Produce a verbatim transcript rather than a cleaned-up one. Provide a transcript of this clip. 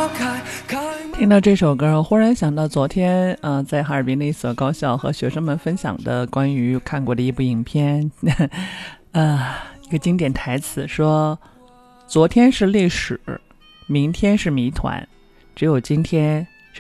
听到这首歌，忽然想到昨天呃，在哈尔滨的一所高校和学生们分享的关于看过的一部影片呃，一个经典台词说，昨天是历史，明天是谜团，只有今天